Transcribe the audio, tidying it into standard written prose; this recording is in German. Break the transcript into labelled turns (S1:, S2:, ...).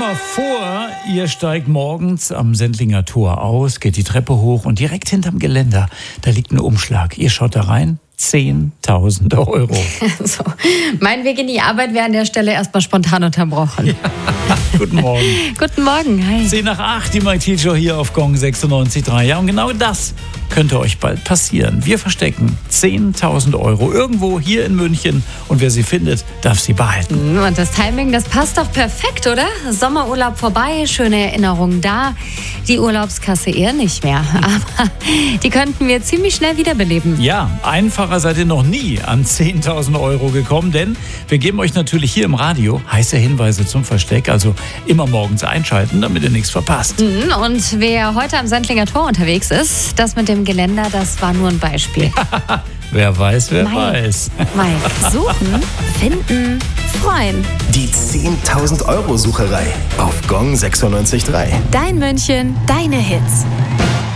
S1: mal vor, ihr steigt morgens am Sendlinger Tor aus, geht die Treppe hoch und direkt hinterm Geländer, da liegt ein Umschlag. Ihr schaut da rein, 10.000 Euro.
S2: So. Mein Weg in die Arbeit wäre an der Stelle erstmal spontan unterbrochen.
S1: Ja. Guten Morgen.
S2: Guten Morgen, hi.
S1: 10 nach 8, die Mike Thiel Show hier auf Gong 96.3. Ja, und genau das könnte euch bald passieren. Wir verstecken 10.000 Euro irgendwo hier in München und wer sie findet, darf sie behalten.
S2: Und das Timing, das passt doch perfekt, oder? Sommerurlaub vorbei, schöne Erinnerungen da. Die Urlaubskasse eher nicht mehr. Aber die könnten wir ziemlich schnell wiederbeleben.
S1: Ja, einfacher seid ihr noch nie an 10.000 Euro gekommen, denn wir geben euch natürlich hier im Radio heiße Hinweise zum Versteck, also immer morgens einschalten, damit ihr nichts verpasst.
S2: Und wer heute am Sendlinger Tor unterwegs ist, das mit dem Geländer, das war nur ein Beispiel.
S1: Wer weiß, wer weiß.
S2: Mike, suchen, finden, freuen.
S3: Die 10.000 Euro Sucherei auf Gong 96.3.
S4: Dein München, deine Hits.